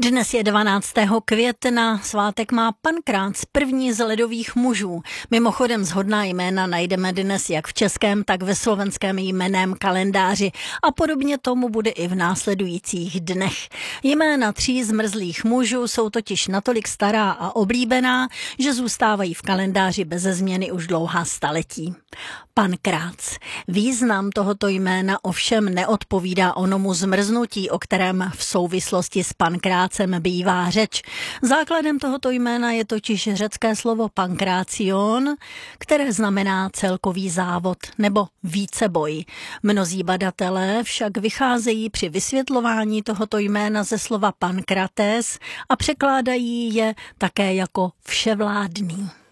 Dnes je 12. května, svátek má Pankrác, první z ledových mužů. Mimochodem shodná jména najdeme dnes jak v českém, tak ve slovenském jménem kalendáři a podobně tomu bude i v následujících dnech. Jména 3 zmrzlých mužů jsou totiž natolik stará a oblíbená, že zůstávají v kalendáři beze změny už dlouhá staletí. Pankrác. Význam tohoto jména ovšem neodpovídá onomu zmrznutí, o kterém v souvislosti s pankrácem bývá řeč. Základem tohoto jména je totiž řecké slovo pankrácion, které znamená celkový závod nebo víceboj. Mnozí badatelé však vycházejí při vysvětlování tohoto jména ze slova pankrates a překládají je také jako vševládný.